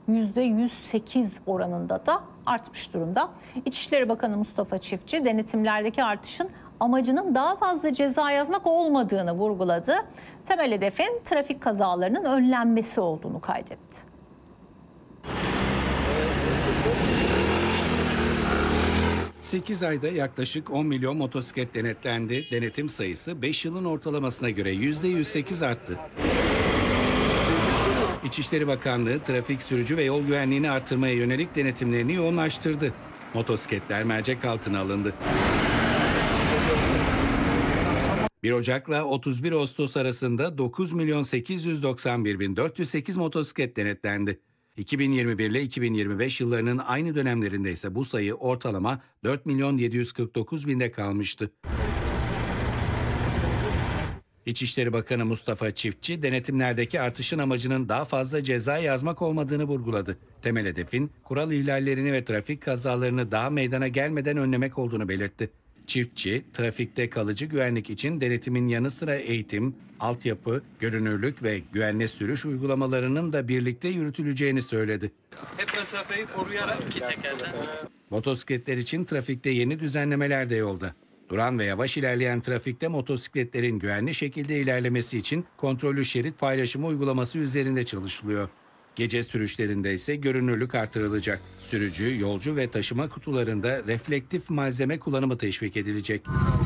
%108 oranında da artmış durumda. İçişleri Bakanı Mustafa Çiftçi denetimlerdeki artışın amacının daha fazla ceza yazmak olmadığını vurguladı. Temel hedefin trafik kazalarının önlenmesi olduğunu kaydetti. 8 ayda yaklaşık 10 milyon motosiklet denetlendi. Denetim sayısı 5 yılın ortalamasına göre %108 arttı. İçişleri Bakanlığı trafik, sürücü ve yol güvenliğini artırmaya yönelik denetimlerini yoğunlaştırdı. Motosikletler mercek altına alındı. 1 Ocak'la 31 Ağustos arasında 9.891.408 motosiklet denetlendi. 2021 ile 2025 yıllarının aynı dönemlerinde ise bu sayı ortalama 4.749.000'de kalmıştı. İçişleri Bakanı Mustafa Çiftçi, denetimlerdeki artışın amacının daha fazla ceza yazmak olmadığını vurguladı. Temel hedefin kural ihlallerini ve trafik kazalarını daha meydana gelmeden önlemek olduğunu belirtti. Çiftçi, trafikte kalıcı güvenlik için denetimin yanı sıra eğitim, altyapı, görünürlük ve güvenli sürüş uygulamalarının da birlikte yürütüleceğini söyledi. Hep mesafeyi koruyarak iki tekerden. Motosikletler için trafikte yeni düzenlemeler de yolda. Duran ve yavaş ilerleyen trafikte motosikletlerin güvenli şekilde ilerlemesi için kontrollü şerit paylaşımı uygulaması üzerinde çalışılıyor. Gece sürüşlerinde ise görünürlük artırılacak. Sürücü, yolcu ve taşıma kutularında reflektif malzeme kullanımı teşvik edilecek.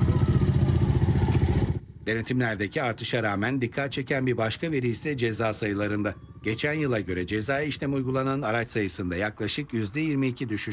Denetimlerdeki artışa rağmen dikkat çeken bir başka veri ise ceza sayılarında. Geçen yıla göre cezai işlem uygulanan araç sayısında yaklaşık %22 düşüş